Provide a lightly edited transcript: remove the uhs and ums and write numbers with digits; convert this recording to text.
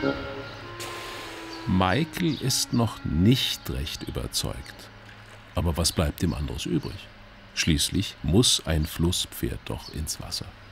Michael ist noch nicht recht überzeugt. Aber was bleibt ihm anderes übrig? Schließlich muss ein Flusspferd doch ins Wasser.